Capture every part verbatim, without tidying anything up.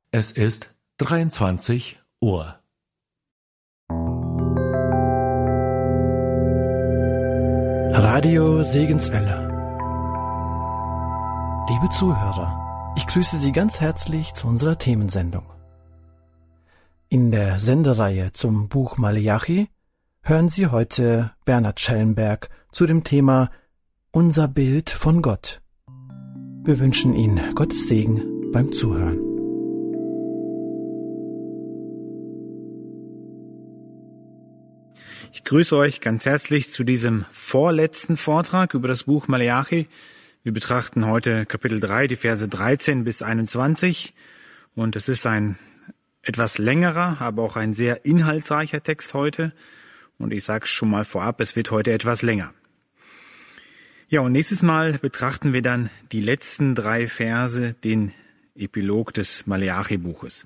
Es ist dreiundzwanzig Uhr. Radio Segenswelle. Liebe Zuhörer, ich grüße Sie ganz herzlich zu unserer Themensendung. In der Sendereihe zum Buch Maleachi hören Sie heute Bernhard Schellenberg zu dem Thema Unser Bild von Gott. Wir wünschen Ihnen Gottes Segen beim Zuhören. Ich grüße euch ganz herzlich zu diesem vorletzten Vortrag über das Buch Maleachi. Wir betrachten heute Kapitel drei, die Verse dreizehn bis einundzwanzig. Und es ist ein etwas längerer, aber auch ein sehr inhaltsreicher Text heute. Und ich sage es schon mal vorab, es wird heute etwas länger. Ja, und nächstes Mal betrachten wir dann die letzten drei Verse, den Epilog des Maleachi-Buches.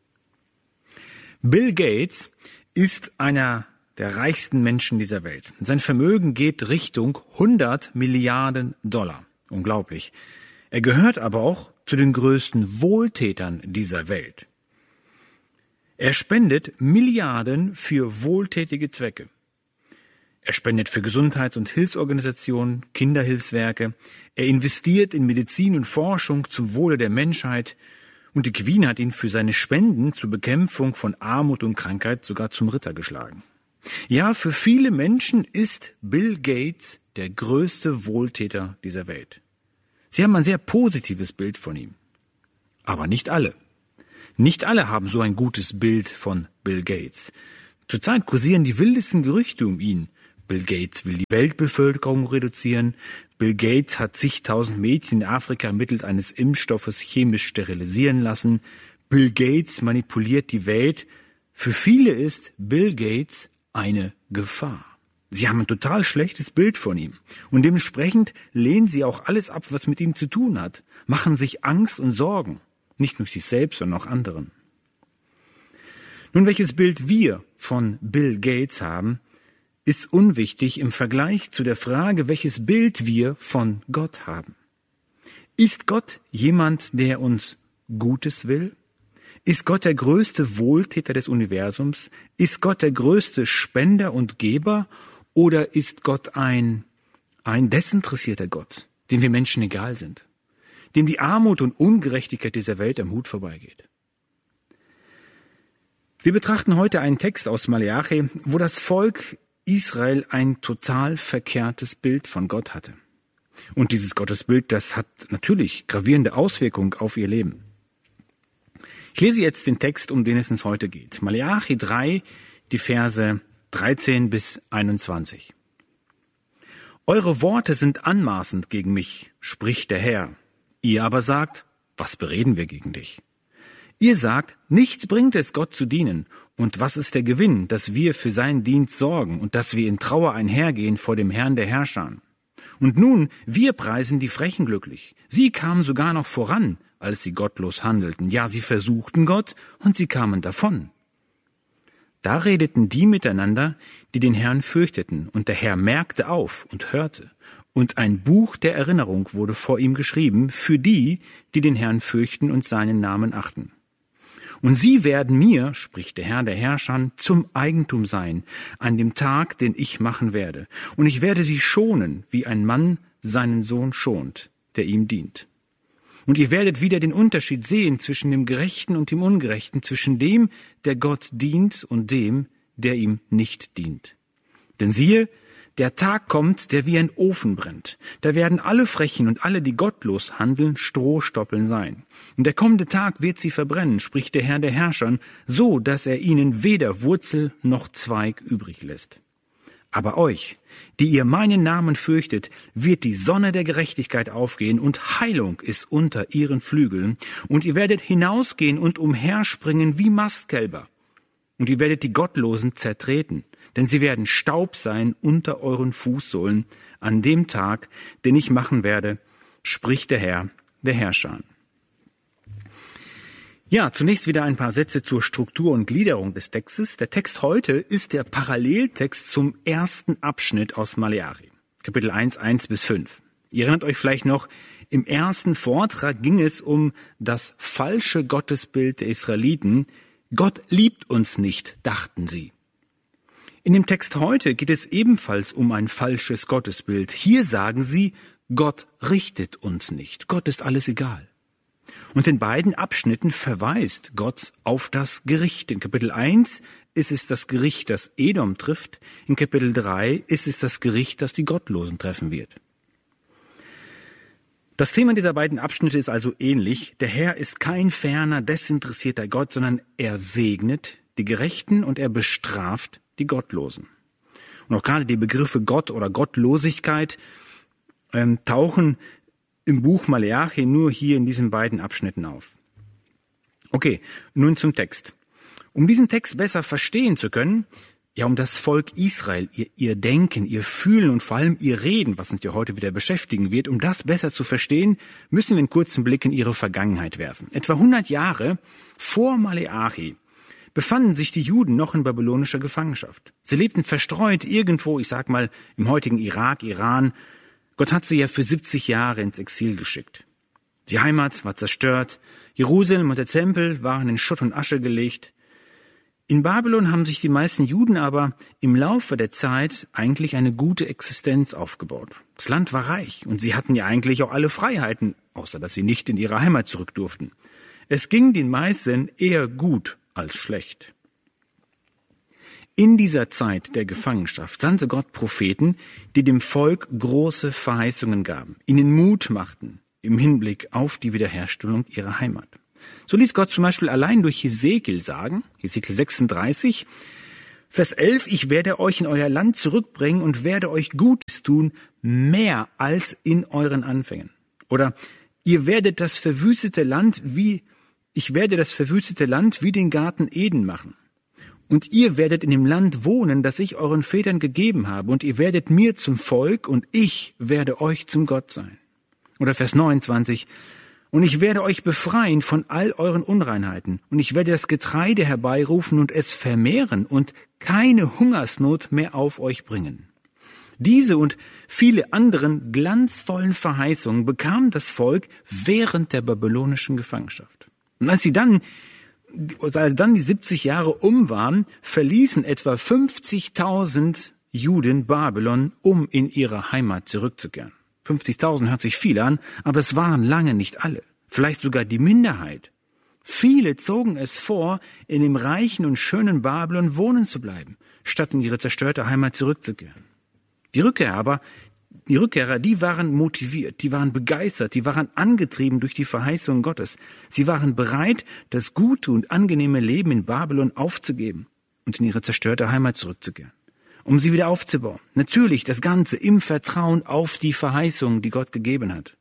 Bill Gates ist einer der reichsten Menschen dieser Welt. Sein Vermögen geht Richtung hundert Milliarden Dollar. Unglaublich. Er gehört aber auch zu den größten Wohltätern dieser Welt. Er spendet Milliarden für wohltätige Zwecke. Er spendet für Gesundheits- und Hilfsorganisationen, Kinderhilfswerke. Er investiert in Medizin und Forschung zum Wohle der Menschheit. Und die Queen hat ihn für seine Spenden zur Bekämpfung von Armut und Krankheit sogar zum Ritter geschlagen. Ja, für viele Menschen ist Bill Gates der größte Wohltäter dieser Welt. Sie haben ein sehr positives Bild von ihm. Aber nicht alle. Nicht alle haben so ein gutes Bild von Bill Gates. Zurzeit kursieren die wildesten Gerüchte um ihn. Bill Gates will die Weltbevölkerung reduzieren. Bill Gates hat zigtausend Mädchen in Afrika mittels eines Impfstoffes chemisch sterilisieren lassen. Bill Gates manipuliert die Welt. Für viele ist Bill Gates eine Gefahr. Sie haben ein total schlechtes Bild von ihm. Und dementsprechend lehnen sie auch alles ab, was mit ihm zu tun hat, machen sich Angst und Sorgen. Nicht nur sich selbst, sondern auch anderen. Nun, welches Bild wir von Bill Gates haben, ist unwichtig im Vergleich zu der Frage, welches Bild wir von Gott haben. Ist Gott jemand, der uns Gutes will? Ist Gott der größte Wohltäter des Universums? Ist Gott der größte Spender und Geber? Oder ist Gott ein, ein desinteressierter Gott, dem wir Menschen egal sind? Dem die Armut und Ungerechtigkeit dieser Welt am Hut vorbeigeht? Wir betrachten heute einen Text aus Maleachi, wo das Volk Israel ein total verkehrtes Bild von Gott hatte. Und dieses Gottesbild, das hat natürlich gravierende Auswirkungen auf ihr Leben. Ich lese jetzt den Text, um den es uns heute geht. Maleachi drei, die Verse dreizehn bis einundzwanzig. Eure Worte sind anmaßend gegen mich, spricht der Herr. Ihr aber sagt, was bereden wir gegen dich? Ihr sagt, nichts bringt es, Gott zu dienen. Und was ist der Gewinn, dass wir für seinen Dienst sorgen und dass wir in Trauer einhergehen vor dem Herrn der Herrscher? Und nun, wir preisen die Frechen glücklich. Sie kamen sogar noch voran, als sie gottlos handelten. Ja, sie versuchten Gott und sie kamen davon. Da redeten die miteinander, die den Herrn fürchteten, und der Herr merkte auf und hörte. Und ein Buch der Erinnerung wurde vor ihm geschrieben für die, die den Herrn fürchten und seinen Namen achten. Und sie werden mir, spricht der Herr der Herrscher, zum Eigentum sein, an dem Tag, den ich machen werde. Und ich werde sie schonen, wie ein Mann seinen Sohn schont, der ihm dient. Und ihr werdet wieder den Unterschied sehen zwischen dem Gerechten und dem Ungerechten, zwischen dem, der Gott dient und dem, der ihm nicht dient. Denn siehe, der Tag kommt, der wie ein Ofen brennt. Da werden alle Frechen und alle, die gottlos handeln, Strohstoppeln sein. Und der kommende Tag wird sie verbrennen, spricht der Herr der Herrscher, so, dass er ihnen weder Wurzel noch Zweig übrig lässt. Aber euch, die ihr meinen Namen fürchtet, wird die Sonne der Gerechtigkeit aufgehen und Heilung ist unter ihren Flügeln. Und ihr werdet hinausgehen und umherspringen wie Mastkälber. Und ihr werdet die Gottlosen zertreten, denn sie werden Staub sein unter euren Fußsohlen an dem Tag, den ich machen werde, spricht der Herr, der Herrscher. Ja, zunächst wieder ein paar Sätze zur Struktur und Gliederung des Textes. Der Text heute ist der Paralleltext zum ersten Abschnitt aus Maleachi, Kapitel eins, eins bis fünf. Ihr erinnert euch vielleicht noch, im ersten Vortrag ging es um das falsche Gottesbild der Israeliten. Gott liebt uns nicht, dachten sie. In dem Text heute geht es ebenfalls um ein falsches Gottesbild. Hier sagen sie, Gott richtet uns nicht. Gott ist alles egal. Und in beiden Abschnitten verweist Gott auf das Gericht. In Kapitel eins ist es das Gericht, das Edom trifft. In Kapitel drei ist es das Gericht, das die Gottlosen treffen wird. Das Thema dieser beiden Abschnitte ist also ähnlich. Der Herr ist kein ferner, desinteressierter Gott, sondern er segnet die Gerechten und er bestraft die Gottlosen. Und auch gerade die Begriffe Gott oder Gottlosigkeit ähm, tauchen im Buch Maleachi nur hier in diesen beiden Abschnitten auf. Okay, nun zum Text. Um diesen Text besser verstehen zu können, ja, um das Volk Israel, ihr, ihr Denken, ihr Fühlen und vor allem ihr Reden, was uns ja heute wieder beschäftigen wird, um das besser zu verstehen, müssen wir einen kurzen Blick in ihre Vergangenheit werfen. Etwa hundert Jahre vor Maleachi befanden sich die Juden noch in babylonischer Gefangenschaft. Sie lebten verstreut irgendwo, ich sag mal, im heutigen Irak, Iran. Gott hat sie ja für siebzig Jahre ins Exil geschickt. Die Heimat war zerstört, Jerusalem und der Tempel waren in Schutt und Asche gelegt. In Babylon haben sich die meisten Juden aber im Laufe der Zeit eigentlich eine gute Existenz aufgebaut. Das Land war reich und sie hatten ja eigentlich auch alle Freiheiten, außer dass sie nicht in ihre Heimat zurück durften. Es ging den meisten eher gut als schlecht. In dieser Zeit der Gefangenschaft sandte Gott Propheten, die dem Volk große Verheißungen gaben, ihnen Mut machten im Hinblick auf die Wiederherstellung ihrer Heimat. So ließ Gott zum Beispiel allein durch Hesekiel sagen, Hesekiel sechsunddreißig, Vers elf, ich werde euch in euer Land zurückbringen und werde euch Gutes tun, mehr als in euren Anfängen. Oder ihr werdet das verwüstete Land wie, ich werde das verwüstete Land wie den Garten Eden machen. Und ihr werdet in dem Land wohnen, das ich euren Vätern gegeben habe, und ihr werdet mir zum Volk und ich werde euch zum Gott sein. Oder Vers neunundzwanzig, und ich werde euch befreien von all euren Unreinheiten, und ich werde das Getreide herbeirufen und es vermehren und keine Hungersnot mehr auf euch bringen. Diese und viele anderen glanzvollen Verheißungen bekam das Volk während der babylonischen Gefangenschaft. Und als sie dann, als dann die siebzig Jahre um waren, verließen etwa fünfzigtausend Juden Babylon, um in ihre Heimat zurückzukehren. fünfzigtausend hört sich viel an, aber es waren lange nicht alle, vielleicht sogar die Minderheit. Viele zogen es vor, in dem reichen und schönen Babylon wohnen zu bleiben, statt in ihre zerstörte Heimat zurückzukehren. Die Rückkehrer aber, die Rückkehrer, die waren motiviert, die waren begeistert, die waren angetrieben durch die Verheißung Gottes. Sie waren bereit, das gute und angenehme Leben in Babylon aufzugeben und in ihre zerstörte Heimat zurückzukehren, um sie wieder aufzubauen. Natürlich das Ganze im Vertrauen auf die Verheißung, die Gott gegeben hat.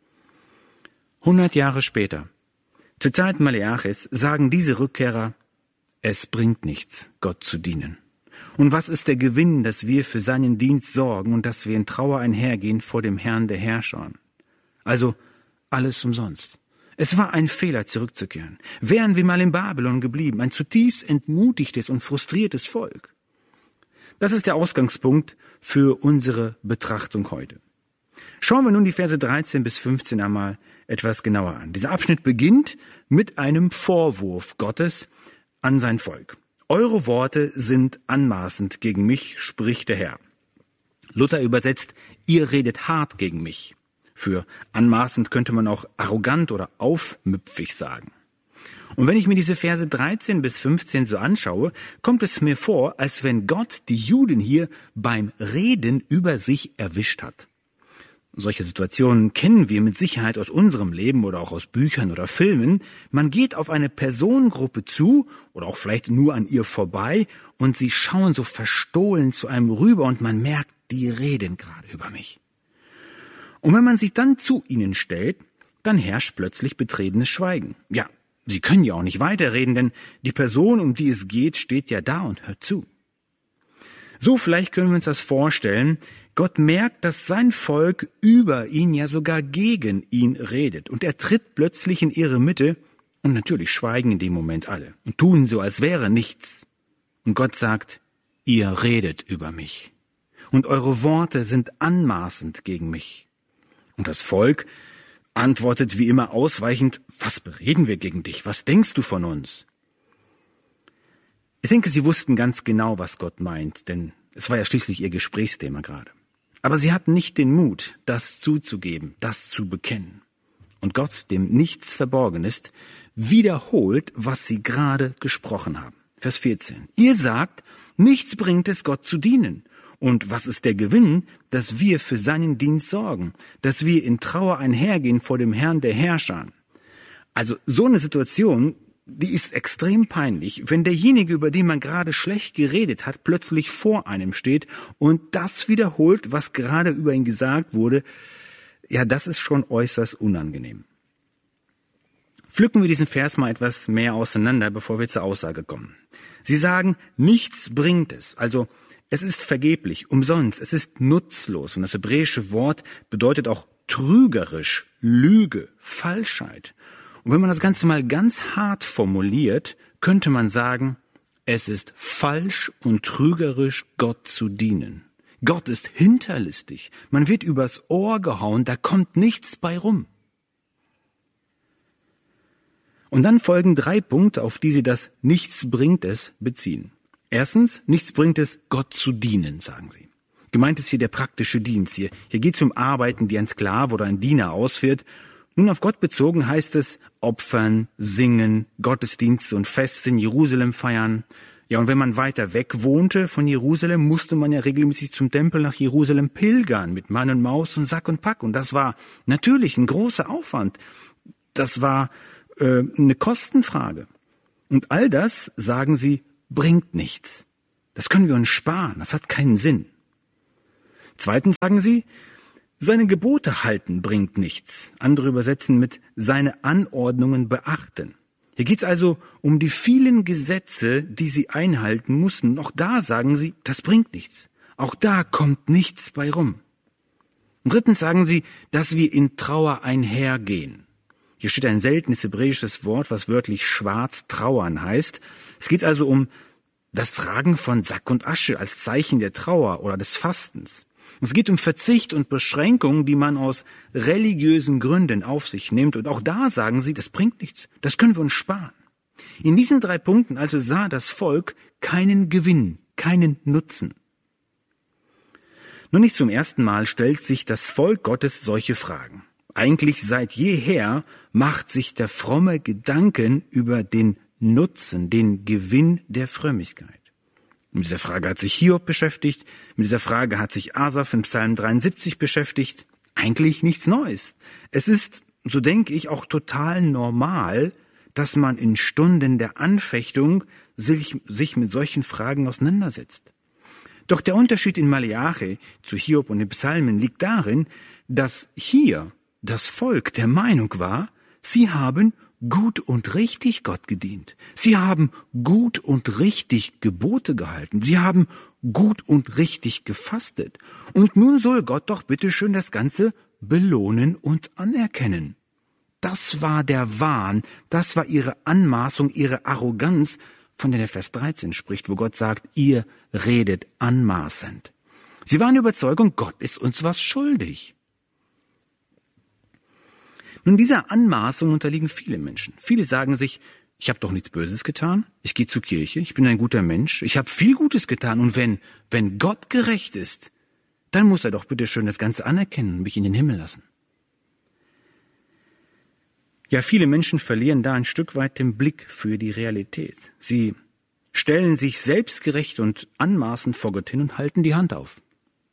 Hundert Jahre später, zur Zeit Maleachis, sagen diese Rückkehrer, es bringt nichts, Gott zu dienen. Und was ist der Gewinn, dass wir für seinen Dienst sorgen und dass wir in Trauer einhergehen vor dem Herrn der Herrscher? Also alles umsonst. Es war ein Fehler, zurückzukehren. Wären wir mal in Babylon geblieben, ein zutiefst entmutigtes und frustriertes Volk. Das ist der Ausgangspunkt für unsere Betrachtung heute. Schauen wir nun die Verse dreizehn bis fünfzehn einmal etwas genauer an. Dieser Abschnitt beginnt mit einem Vorwurf Gottes an sein Volk. Eure Worte sind anmaßend gegen mich, spricht der Herr. Luther übersetzt, ihr redet hart gegen mich. Für anmaßend könnte man auch arrogant oder aufmüpfig sagen. Und wenn ich mir diese Verse dreizehn bis fünfzehn so anschaue, kommt es mir vor, als wenn Gott die Juden hier beim Reden über sich erwischt hat. Solche Situationen kennen wir mit Sicherheit aus unserem Leben oder auch aus Büchern oder Filmen. Man geht auf eine Personengruppe zu oder auch vielleicht nur an ihr vorbei und sie schauen so verstohlen zu einem rüber und man merkt, die reden gerade über mich. Und wenn man sich dann zu ihnen stellt, dann herrscht plötzlich betretenes Schweigen. Ja, sie können ja auch nicht weiterreden, denn die Person, um die es geht, steht ja da und hört zu. So vielleicht können wir uns das vorstellen. Gott merkt, dass sein Volk über ihn, ja sogar gegen ihn redet. Und er tritt plötzlich in ihre Mitte und natürlich schweigen in dem Moment alle und tun so, als wäre nichts. Und Gott sagt, ihr redet über mich und eure Worte sind anmaßend gegen mich. Und das Volk antwortet wie immer ausweichend, was bereden wir gegen dich? Was denkst du von uns? Ich denke, sie wussten ganz genau, was Gott meint, denn es war ja schließlich ihr Gesprächsthema gerade. Aber sie hatten nicht den Mut, das zuzugeben, das zu bekennen. Und Gott, dem nichts verborgen ist, wiederholt, was sie gerade gesprochen haben. Vers vierzehn. Ihr sagt, nichts bringt es, Gott zu dienen. Und was ist der Gewinn, dass wir für seinen Dienst sorgen, dass wir in Trauer einhergehen vor dem Herrn der Herrscher? Also so eine Situation, die ist extrem peinlich, wenn derjenige, über den man gerade schlecht geredet hat, plötzlich vor einem steht und das wiederholt, was gerade über ihn gesagt wurde. Ja, das ist schon äußerst unangenehm. Pflücken wir diesen Vers mal etwas mehr auseinander, bevor wir zur Aussage kommen. Sie sagen, nichts bringt es, also es ist vergeblich, umsonst, es ist nutzlos. Und das hebräische Wort bedeutet auch trügerisch, Lüge, Falschheit. Und wenn man das Ganze mal ganz hart formuliert, könnte man sagen, es ist falsch und trügerisch, Gott zu dienen. Gott ist hinterlistig. Man wird übers Ohr gehauen, da kommt nichts bei rum. Und dann folgen drei Punkte, auf die sie das Nichts bringt es beziehen. Erstens, nichts bringt es, Gott zu dienen, sagen sie. Gemeint ist hier der praktische Dienst. Hier, hier geht es um Arbeiten, die ein Sklave oder ein Diener ausführt. Nun auf Gott bezogen heißt es opfern, singen, Gottesdienste und Feste in Jerusalem feiern. Ja, und wenn man weiter weg wohnte von Jerusalem, musste man ja regelmäßig zum Tempel nach Jerusalem pilgern mit Mann und Maus und Sack und Pack. Und das war natürlich ein großer Aufwand. Das war äh, eine Kostenfrage. Und all das, sagen sie, bringt nichts. Das können wir uns sparen, das hat keinen Sinn. Zweitens sagen sie, seine Gebote halten bringt nichts. Andere übersetzen mit seine Anordnungen beachten. Hier geht's also um die vielen Gesetze, die sie einhalten mussten. Auch da sagen sie, das bringt nichts. Auch da kommt nichts bei rum. Und drittens sagen sie, dass wir in Trauer einhergehen. Hier steht ein seltenes hebräisches Wort, was wörtlich schwarz trauern heißt. Es geht also um das Tragen von Sack und Asche als Zeichen der Trauer oder des Fastens. Es geht um Verzicht und Beschränkung, die man aus religiösen Gründen auf sich nimmt. Und auch da sagen sie, das bringt nichts. Das können wir uns sparen. In diesen drei Punkten also sah das Volk keinen Gewinn, keinen Nutzen. Nur nicht zum ersten Mal stellt sich das Volk Gottes solche Fragen. Eigentlich seit jeher macht sich der Fromme Gedanken über den Nutzen, den Gewinn der Frömmigkeit. Mit dieser Frage hat sich Hiob beschäftigt, mit dieser Frage hat sich Asaf in Psalm dreiundsiebzig beschäftigt. Eigentlich nichts Neues. Es ist, so denke ich, auch total normal, dass man in Stunden der Anfechtung sich, sich mit solchen Fragen auseinandersetzt. Doch der Unterschied in Maleachi zu Hiob und den Psalmen liegt darin, dass hier das Volk der Meinung war, sie haben gut und richtig Gott gedient. Sie haben gut und richtig Gebote gehalten. Sie haben gut und richtig gefastet. Und nun soll Gott doch bitteschön das Ganze belohnen und anerkennen. Das war der Wahn, das war ihre Anmaßung, ihre Arroganz, von der der Vers dreizehn spricht, wo Gott sagt, ihr redet anmaßend. Sie waren der Überzeugung, Gott ist uns was schuldig. Nun, dieser Anmaßung unterliegen viele Menschen. Viele sagen sich, ich habe doch nichts Böses getan, ich gehe zur Kirche, ich bin ein guter Mensch, ich habe viel Gutes getan und wenn, wenn Gott gerecht ist, dann muss er doch bitte schön das Ganze anerkennen und mich in den Himmel lassen. Ja, viele Menschen verlieren da ein Stück weit den Blick für die Realität. Sie stellen sich selbstgerecht und anmaßend vor Gott hin und halten die Hand auf.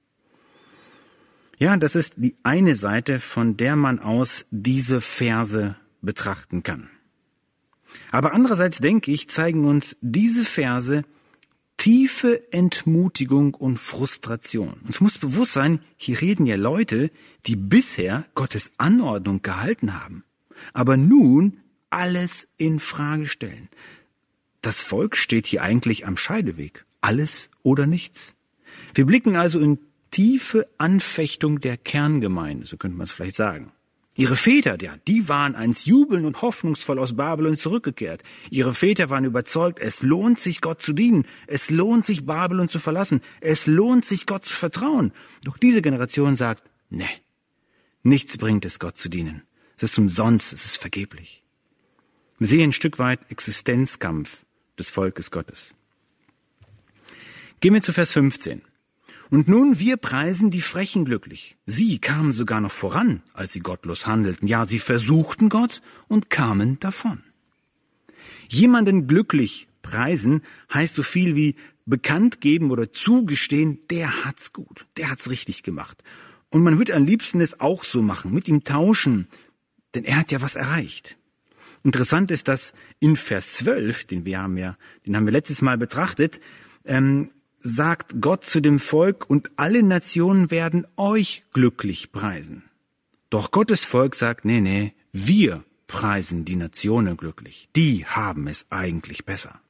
Ja, das ist die eine Seite, von der man aus diese Verse betrachten kann. Aber andererseits, denke ich, zeigen uns diese Verse tiefe Entmutigung und Frustration. Uns muss bewusst sein, hier reden ja Leute, die bisher Gottes Anordnung gehalten haben, aber nun alles in Frage stellen. Das Volk steht hier eigentlich am Scheideweg. Alles oder nichts. Wir blicken also in tiefe Anfechtung der Kerngemeinde, so könnte man es vielleicht sagen. Ihre Väter, ja, die waren einst jubelnd und hoffnungsvoll aus Babylon zurückgekehrt. Ihre Väter waren überzeugt, es lohnt sich, Gott zu dienen. Es lohnt sich, Babylon zu verlassen. Es lohnt sich, Gott zu vertrauen. Doch diese Generation sagt, ne, Nichts bringt es, Gott zu dienen. Es ist umsonst, es ist vergeblich. Wir sehen ein Stück weit Existenzkampf des Volkes Gottes. Gehen wir zu Vers fünfzehn. Und nun wir preisen die Frechen glücklich. Sie kamen sogar noch voran, als sie gottlos handelten. Ja, sie versuchten Gott und kamen davon. Jemanden glücklich preisen heißt so viel wie bekannt geben oder zugestehen, der hat's gut, der hat's richtig gemacht. Und man würde am liebsten es auch so machen, mit ihm tauschen, denn er hat ja was erreicht. Interessant ist, dass in Vers zwölf, den wir haben ja, den haben wir letztes Mal betrachtet, ähm, sagt Gott zu dem Volk, und alle Nationen werden euch glücklich preisen. Doch Gottes Volk sagt, nee, nee, wir preisen die Nationen glücklich. Die haben es eigentlich besser.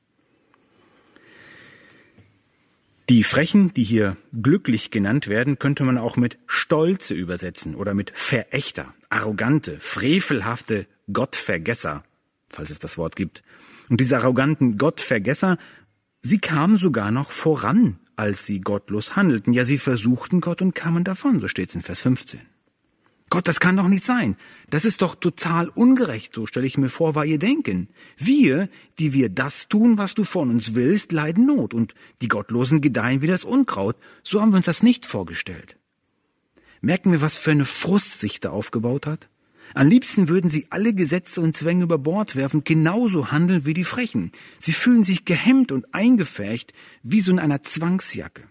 Die Frechen, die hier glücklich genannt werden, könnte man auch mit Stolze übersetzen oder mit Verächter, Arrogante, frevelhafte Gottvergesser, falls es das Wort gibt. Und diese arroganten Gottvergesser, sie kamen sogar noch voran, als sie gottlos handelten. Ja, sie versuchten Gott und kamen davon, so steht es in Vers fünfzehn. Gott, das kann doch nicht sein. Das ist doch total ungerecht, so stelle ich mir vor, war ihr Denken. Wir, die wir das tun, was du von uns willst, leiden Not, und die Gottlosen gedeihen wie das Unkraut. So haben wir uns das nicht vorgestellt. Merken wir, was für eine Frust sich da aufgebaut hat? Am liebsten würden sie alle Gesetze und Zwänge über Bord werfen, genauso handeln wie die Frechen. Sie fühlen sich gehemmt und eingefärcht, wie so in einer Zwangsjacke.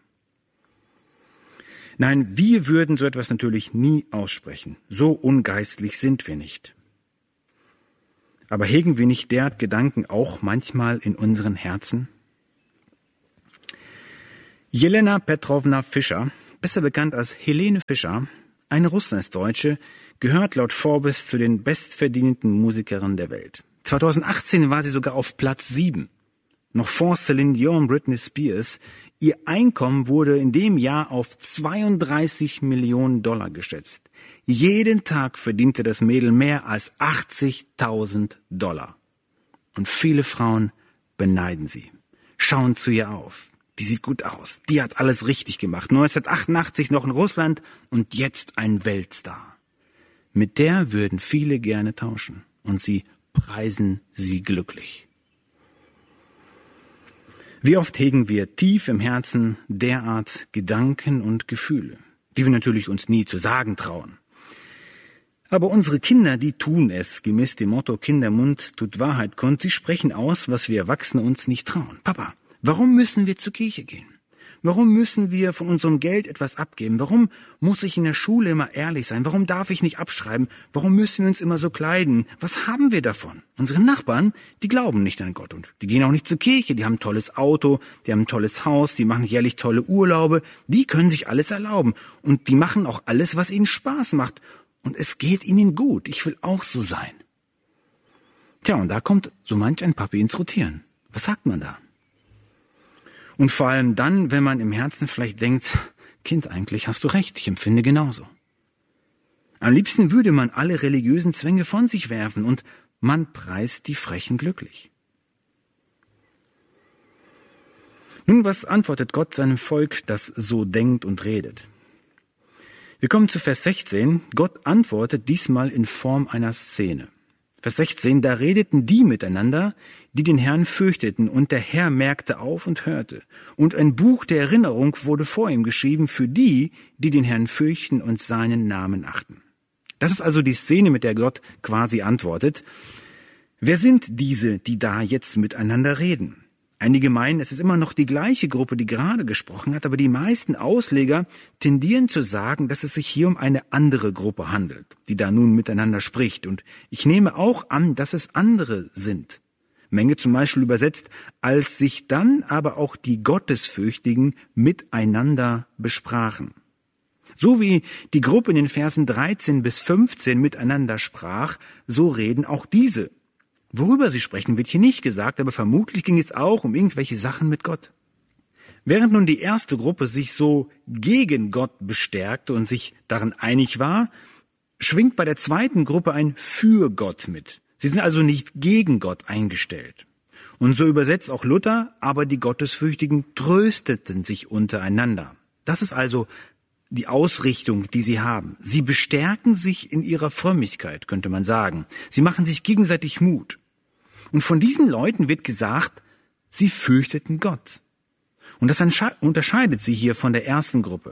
Nein, wir würden so etwas natürlich nie aussprechen. So ungeistlich sind wir nicht. Aber hegen wir nicht derart Gedanken auch manchmal in unseren Herzen? Jelena Petrovna Fischer, besser bekannt als Helene Fischer, eine Russlandsdeutsche, gehört laut Forbes zu den bestverdienenden Musikerinnen der Welt. zweitausendachtzehn war sie sogar auf Platz sieben. Noch vor Celine Dion und Britney Spears. Ihr Einkommen wurde in dem Jahr auf zweiunddreißig Millionen Dollar geschätzt. Jeden Tag verdiente das Mädel mehr als achtzigtausend Dollar. Und viele Frauen beneiden sie, schauen zu ihr auf. Die sieht gut aus, die hat alles richtig gemacht. neunzehnhundertachtundachtzig noch in Russland und jetzt ein Weltstar. Mit der würden viele gerne tauschen und sie preisen sie glücklich. Wie oft hegen wir tief im Herzen derart Gedanken und Gefühle, die wir natürlich uns nie zu sagen trauen. Aber unsere Kinder, die tun es, gemäß dem Motto Kindermund tut Wahrheit kund. Sie sprechen aus, was wir Erwachsene uns nicht trauen. Papa, warum müssen wir zur Kirche gehen? Warum müssen wir von unserem Geld etwas abgeben? Warum muss ich in der Schule immer ehrlich sein? Warum darf ich nicht abschreiben? Warum müssen wir uns immer so kleiden? Was haben wir davon? Unsere Nachbarn, die glauben nicht an Gott und die gehen auch nicht zur Kirche. Die haben ein tolles Auto, die haben ein tolles Haus, die machen jährlich tolle Urlaube. Die können sich alles erlauben und die machen auch alles, was ihnen Spaß macht. Und es geht ihnen gut. Ich will auch so sein. Tja, und da kommt so manch ein Papi ins Rotieren. Was sagt man da? Und vor allem dann, wenn man im Herzen vielleicht denkt, Kind, eigentlich hast du recht, ich empfinde genauso. Am liebsten würde man alle religiösen Zwänge von sich werfen und man preist die Frechen glücklich. Nun, was antwortet Gott seinem Volk, das so denkt und redet? Wir kommen zu Vers sechzehn. Gott antwortet diesmal in Form einer Szene. Vers sechzehn, da redeten die miteinander, die den Herrn fürchteten, und der Herr merkte auf und hörte. Und ein Buch der Erinnerung wurde vor ihm geschrieben für die, die den Herrn fürchten und seinen Namen achten. Das ist also die Szene, mit der Gott quasi antwortet. Wer sind diese, die da jetzt miteinander reden? Einige meinen, es ist immer noch die gleiche Gruppe, die gerade gesprochen hat, aber die meisten Ausleger tendieren zu sagen, dass es sich hier um eine andere Gruppe handelt, die da nun miteinander spricht. Und ich nehme auch an, dass es andere sind. Menge zum Beispiel übersetzt, als sich dann aber auch die Gottesfürchtigen miteinander besprachen. So wie die Gruppe in den Versen dreizehn bis fünfzehn miteinander sprach, so reden auch diese. Worüber sie sprechen, wird hier nicht gesagt, aber vermutlich ging es auch um irgendwelche Sachen mit Gott. Während nun die erste Gruppe sich so gegen Gott bestärkte und sich darin einig war, schwingt bei der zweiten Gruppe ein für Gott mit. Sie sind also nicht gegen Gott eingestellt. Und so übersetzt auch Luther, aber die Gottesfürchtigen trösteten sich untereinander. Das ist also die Ausrichtung, die sie haben. Sie bestärken sich in ihrer Frömmigkeit, könnte man sagen. Sie machen sich gegenseitig Mut. Und von diesen Leuten wird gesagt, sie fürchteten Gott. Und das unterscheidet sie hier von der ersten Gruppe.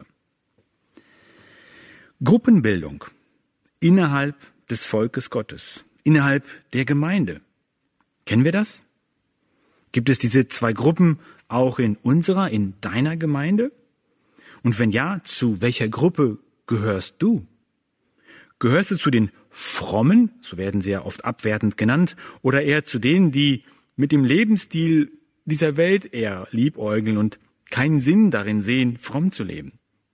Gruppenbildung innerhalb des Volkes Gottes, innerhalb der Gemeinde. Kennen wir das? Gibt es diese zwei Gruppen auch in unserer, in deiner Gemeinde? Und wenn ja, zu welcher Gruppe gehörst du? Gehörst du zu den Frommen, so werden sie ja oft abwertend genannt, oder eher zu denen, die mit dem Lebensstil dieser Welt eher liebäugeln und keinen Sinn darin sehen, fromm zu leben?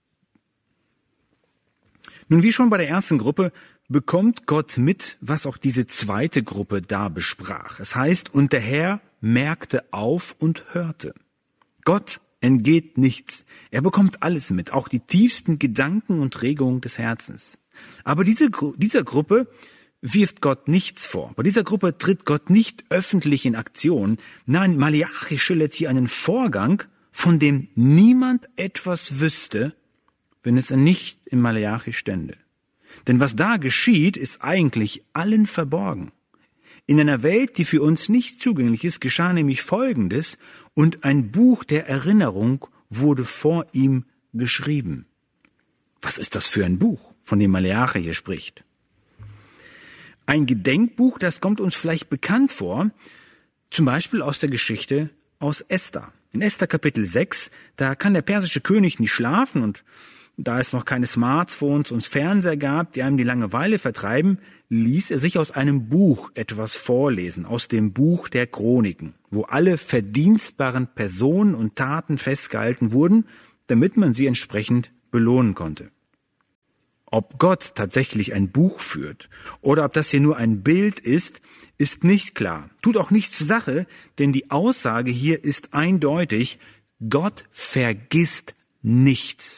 Nun, wie schon bei der ersten Gruppe, bekommt Gott mit, was auch diese zweite Gruppe da besprach. Es heißt, und der Herr merkte auf und hörte. Gott entgeht nichts. Er bekommt alles mit, auch die tiefsten Gedanken und Regungen des Herzens. Aber diese, dieser Gruppe wirft Gott nichts vor. Bei dieser Gruppe tritt Gott nicht öffentlich in Aktion. Nein, Maleachi schildert hier einen Vorgang, von dem niemand etwas wüsste, wenn es nicht in Maleachi stände. Denn was da geschieht, ist eigentlich allen verborgen. In einer Welt, die für uns nicht zugänglich ist, geschah nämlich Folgendes, und ein Buch der Erinnerung wurde vor ihm geschrieben. Was ist das für ein Buch, von dem Maleachi hier spricht? Ein Gedenkbuch, das kommt uns vielleicht bekannt vor, zum Beispiel aus der Geschichte aus Esther. In Esther Kapitel sechs, da kann der persische König nicht schlafen, und da es noch keine Smartphones und Fernseher gab, die einem die Langeweile vertreiben, ließ er sich aus einem Buch etwas vorlesen, aus dem Buch der Chroniken, wo alle verdienstbaren Personen und Taten festgehalten wurden, damit man sie entsprechend belohnen konnte. Ob Gott tatsächlich ein Buch führt oder ob das hier nur ein Bild ist, ist nicht klar. Tut auch nichts zur Sache, denn die Aussage hier ist eindeutig: Gott vergisst nichts.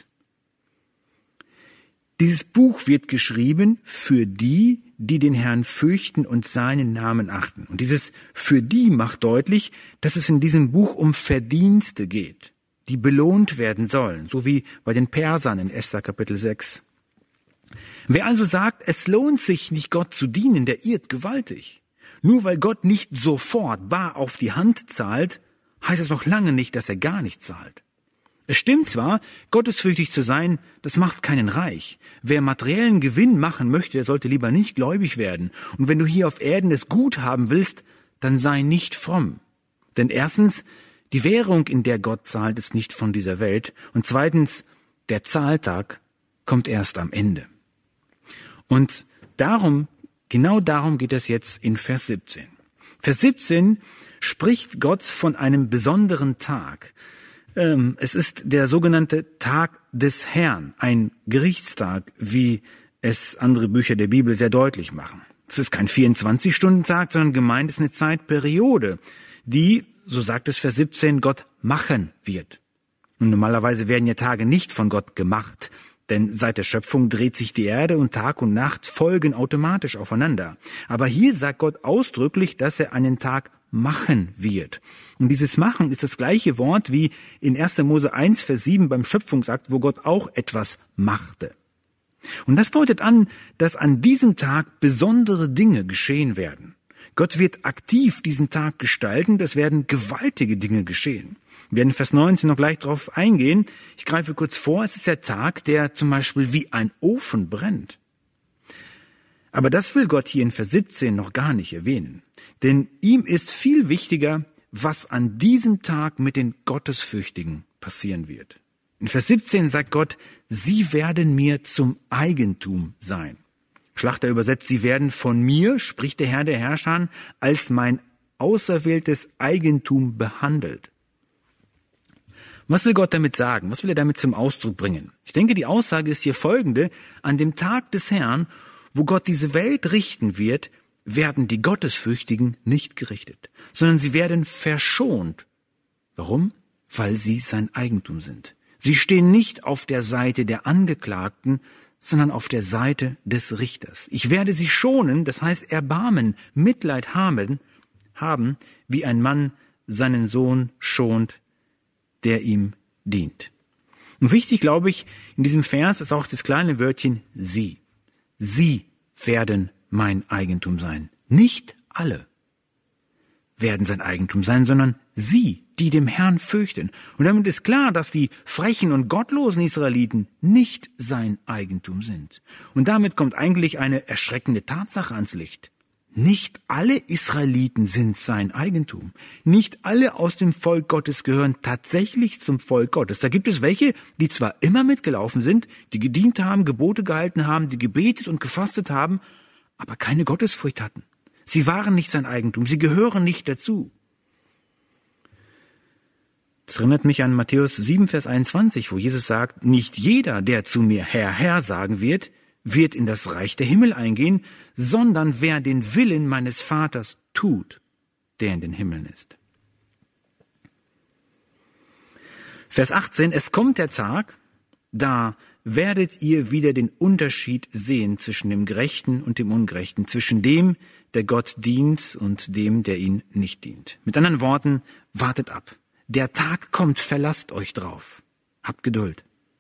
Dieses Buch wird geschrieben für die, die den Herrn fürchten und seinen Namen achten. Und dieses für die macht deutlich, dass es in diesem Buch um Verdienste geht, die belohnt werden sollen, so wie bei den Persern in Esther Kapitel sechs. Wer also sagt, es lohnt sich nicht, Gott zu dienen, der irrt gewaltig. Nur weil Gott nicht sofort bar auf die Hand zahlt, heißt es noch lange nicht, dass er gar nicht zahlt. Es stimmt zwar, gottesfürchtig zu sein, das macht keinen reich. Wer materiellen Gewinn machen möchte, der sollte lieber nicht gläubig werden. Und wenn du hier auf Erden es gut haben willst, dann sei nicht fromm. Denn erstens, die Währung, in der Gott zahlt, ist nicht von dieser Welt. Und zweitens, der Zahltag kommt erst am Ende. Und darum, genau darum geht es jetzt in Vers siebzehn. Vers siebzehn spricht Gott von einem besonderen Tag. Es ist der sogenannte Tag des Herrn, ein Gerichtstag, wie es andere Bücher der Bibel sehr deutlich machen. Es ist kein vierundzwanzig-Stunden-Tag, sondern gemeint ist eine Zeitperiode, die, so sagt es Vers siebzehn, Gott machen wird. Und normalerweise werden ja Tage nicht von Gott gemacht, denn seit der Schöpfung dreht sich die Erde und Tag und Nacht folgen automatisch aufeinander. Aber hier sagt Gott ausdrücklich, dass er einen Tag machen wird. Und dieses Machen ist das gleiche Wort wie in erster Mose eins, Vers sieben beim Schöpfungsakt, wo Gott auch etwas machte. Und das deutet an, dass an diesem Tag besondere Dinge geschehen werden. Gott wird aktiv diesen Tag gestalten, es werden gewaltige Dinge geschehen. Wir werden in Vers neunzehn noch gleich darauf eingehen. Ich greife kurz vor, es ist der Tag, der zum Beispiel wie ein Ofen brennt. Aber das will Gott hier in Vers siebzehn noch gar nicht erwähnen. Denn ihm ist viel wichtiger, was an diesem Tag mit den Gottesfürchtigen passieren wird. In Vers siebzehn sagt Gott, sie werden mir zum Eigentum sein. Schlachter übersetzt, sie werden von mir, spricht der Herr der Herrscher, als mein auserwähltes Eigentum behandelt. Was will Gott damit sagen? Was will er damit zum Ausdruck bringen? Ich denke, die Aussage ist hier folgende: An dem Tag des Herrn, wo Gott diese Welt richten wird, werden die Gottesfürchtigen nicht gerichtet, sondern sie werden verschont. Warum? Weil sie sein Eigentum sind. Sie stehen nicht auf der Seite der Angeklagten, sondern auf der Seite des Richters. Ich werde sie schonen, das heißt Erbarmen, Mitleid haben, haben, wie ein Mann seinen Sohn schont, der ihm dient. Und wichtig, glaube ich, in diesem Vers ist auch das kleine Wörtchen sie. Sie werden mein Eigentum sein. Nicht alle werden sein Eigentum sein, sondern sie, die dem Herrn fürchten. Und damit ist klar, dass die frechen und gottlosen Israeliten nicht sein Eigentum sind. Und damit kommt eigentlich eine erschreckende Tatsache ans Licht. Nicht alle Israeliten sind sein Eigentum. Nicht alle aus dem Volk Gottes gehören tatsächlich zum Volk Gottes. Da gibt es welche, die zwar immer mitgelaufen sind, die gedient haben, Gebote gehalten haben, die gebetet und gefastet haben, aber keine Gottesfurcht hatten. Sie waren nicht sein Eigentum, sie gehören nicht dazu. Das erinnert mich an Matthäus sieben, Vers einundzwanzig, wo Jesus sagt, nicht jeder, der zu mir Herr, Herr sagen wird, wird in das Reich der Himmel eingehen, sondern wer den Willen meines Vaters tut, der in den Himmeln ist. Vers achtzehn, es kommt der Tag, da werdet ihr wieder den Unterschied sehen zwischen dem Gerechten und dem Ungerechten, zwischen dem, der Gott dient und dem, der ihn nicht dient. Mit anderen Worten, wartet ab. Der Tag kommt, verlasst euch drauf. Habt Geduld.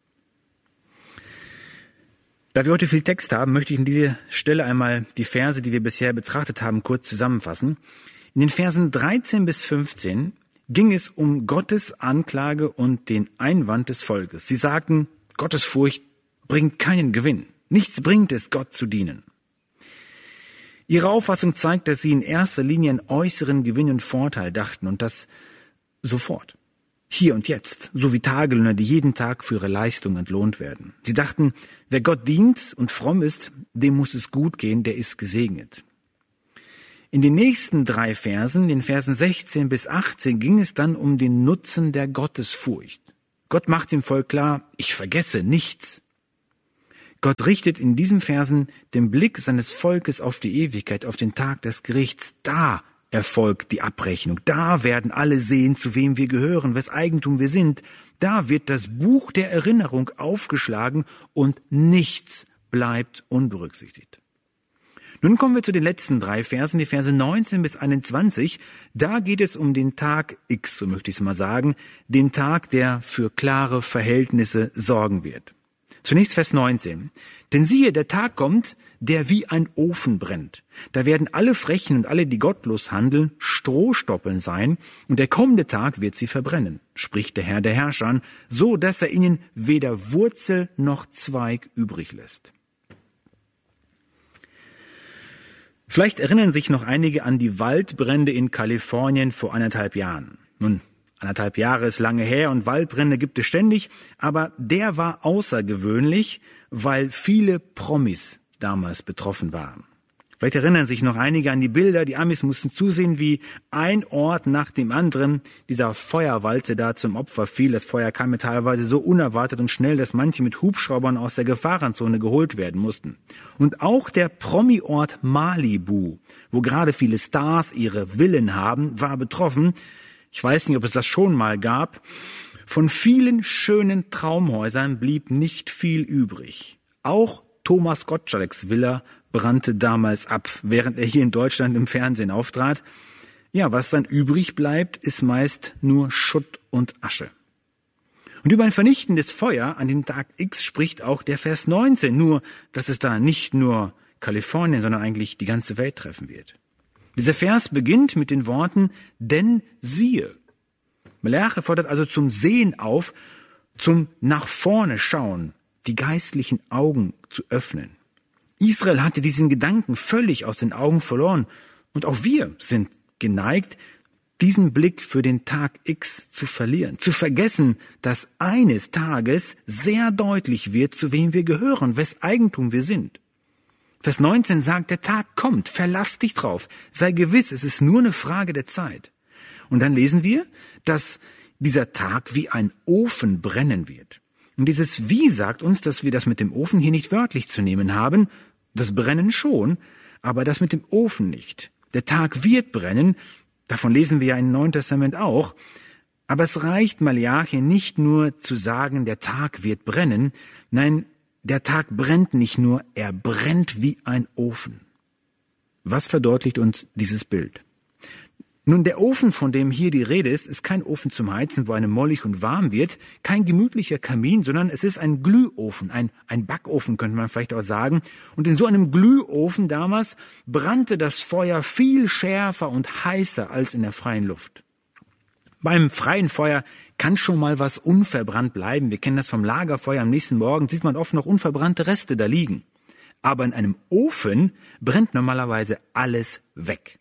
Da wir heute viel Text haben, möchte ich an dieser Stelle einmal die Verse, die wir bisher betrachtet haben, kurz zusammenfassen. In den Versen dreizehn bis fünfzehn ging es um Gottes Anklage und den Einwand des Volkes. Sie sagten, Gottesfurcht bringt keinen Gewinn. Nichts bringt es, Gott zu dienen. Ihre Auffassung zeigt, dass sie in erster Linie an äußeren Gewinn und Vorteil dachten und das sofort. Hier und jetzt, so wie Tagelöhner, die jeden Tag für ihre Leistung entlohnt werden. Sie dachten, wer Gott dient und fromm ist, dem muss es gut gehen, der ist gesegnet. In den nächsten drei Versen, den Versen sechzehn bis achtzehn, ging es dann um den Nutzen der Gottesfurcht. Gott macht dem Volk klar, ich vergesse nichts. Gott richtet in diesen Versen den Blick seines Volkes auf die Ewigkeit, auf den Tag des Gerichts. Da erfolgt die Abrechnung. Da werden alle sehen, zu wem wir gehören, wes Eigentum wir sind. Da wird das Buch der Erinnerung aufgeschlagen und nichts bleibt unberücksichtigt. Nun kommen wir zu den letzten drei Versen, die Verse neunzehn bis einundzwanzig. Da geht es um den Tag X, so möchte ich es mal sagen, den Tag, der für klare Verhältnisse sorgen wird. Zunächst Vers neunzehn. Denn siehe, der Tag kommt, der wie ein Ofen brennt. Da werden alle Frechen und alle, die gottlos handeln, Strohstoppeln sein, und der kommende Tag wird sie verbrennen, spricht der Herr der Herrscher, so dass er ihnen weder Wurzel noch Zweig übrig lässt. Vielleicht erinnern sich noch einige an die Waldbrände in Kalifornien vor anderthalb Jahren. Nun, anderthalb Jahre ist lange her und Waldbrände gibt es ständig, aber der war außergewöhnlich, weil viele Promis damals betroffen waren. Vielleicht erinnern sich noch einige an die Bilder, die Amis mussten zusehen, wie ein Ort nach dem anderen dieser Feuerwalze da zum Opfer fiel. Das Feuer kam mir teilweise so unerwartet und schnell, dass manche mit Hubschraubern aus der Gefahrenzone geholt werden mussten. Und auch der Promi-Ort Malibu, wo gerade viele Stars ihre Villen haben, war betroffen. Ich weiß nicht, ob es das schon mal gab. Von vielen schönen Traumhäusern blieb nicht viel übrig. Auch Thomas Gottschalks Villa brannte damals ab, während er hier in Deutschland im Fernsehen auftrat. Ja, was dann übrig bleibt, ist meist nur Schutt und Asche. Und über ein vernichtendes Feuer an dem Tag X spricht auch der Vers neunzehn, nur dass es da nicht nur Kalifornien, sondern eigentlich die ganze Welt treffen wird. Dieser Vers beginnt mit den Worten, denn siehe. Maleachi fordert also zum Sehen auf, zum nach vorne schauen, die geistlichen Augen zu öffnen. Israel hatte diesen Gedanken völlig aus den Augen verloren und auch wir sind geneigt, diesen Blick für den Tag X zu verlieren, zu vergessen, dass eines Tages sehr deutlich wird, zu wem wir gehören, wes Eigentum wir sind. Vers neunzehn sagt, der Tag kommt, verlass dich drauf, sei gewiss, es ist nur eine Frage der Zeit. Und dann lesen wir, dass dieser Tag wie ein Ofen brennen wird. Und dieses Wie sagt uns, dass wir das mit dem Ofen hier nicht wörtlich zu nehmen haben. Das Brennen schon, aber das mit dem Ofen nicht. Der Tag wird brennen, davon lesen wir ja im Neuen Testament auch. Aber es reicht Maleachi nicht nur zu sagen, der Tag wird brennen. Nein, der Tag brennt nicht nur, er brennt wie ein Ofen. Was verdeutlicht uns dieses Bild? Nun, der Ofen, von dem hier die Rede ist, ist kein Ofen zum Heizen, wo einem mollig und warm wird, kein gemütlicher Kamin, sondern es ist ein Glühofen, ein, ein Backofen, könnte man vielleicht auch sagen. Und in so einem Glühofen damals brannte das Feuer viel schärfer und heißer als in der freien Luft. Beim freien Feuer kann schon mal was unverbrannt bleiben. Wir kennen das vom Lagerfeuer. Am nächsten Morgen sieht man oft noch unverbrannte Reste da liegen. Aber in einem Ofen brennt normalerweise alles weg.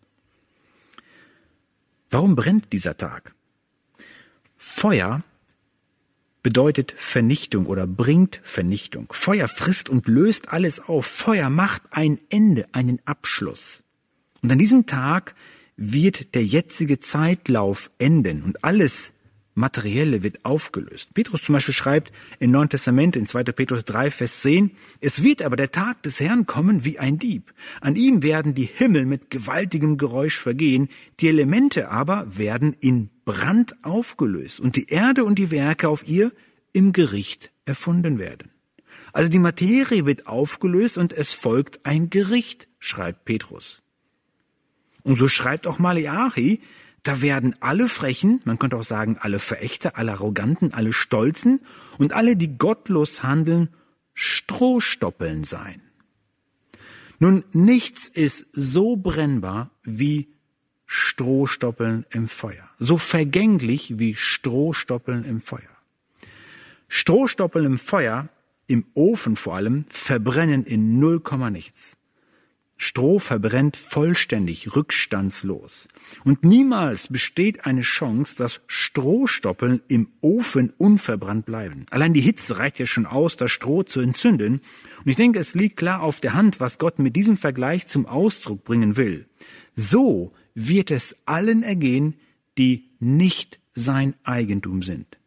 Warum brennt dieser Tag? Feuer bedeutet Vernichtung oder bringt Vernichtung. Feuer frisst und löst alles auf. Feuer macht ein Ende, einen Abschluss. Und an diesem Tag wird der jetzige Zeitlauf enden und alles Materielle wird aufgelöst. Petrus zum Beispiel schreibt im Neuen Testament in zweiter Petrus drei, Vers zehn, es wird aber der Tag des Herrn kommen wie ein Dieb. An ihm werden die Himmel mit gewaltigem Geräusch vergehen, die Elemente aber werden in Brand aufgelöst und die Erde und die Werke auf ihr im Gericht erfunden werden. Also die Materie wird aufgelöst und es folgt ein Gericht, schreibt Petrus. Und so schreibt auch Maleachi, da werden alle Frechen, man könnte auch sagen, alle Verächter, alle Arroganten, alle Stolzen und alle, die gottlos handeln, Strohstoppeln sein. Nun, nichts ist so brennbar wie Strohstoppeln im Feuer, so vergänglich wie Strohstoppeln im Feuer. Strohstoppeln im Feuer, im Ofen vor allem, verbrennen in null Komma nichts. Stroh verbrennt vollständig, rückstandslos. Und niemals besteht eine Chance, dass Strohstoppeln im Ofen unverbrannt bleiben. Allein die Hitze reicht ja schon aus, das Stroh zu entzünden. Und ich denke, es liegt klar auf der Hand, was Gott mit diesem Vergleich zum Ausdruck bringen will. So wird es allen ergehen, die nicht sein Eigentum sind.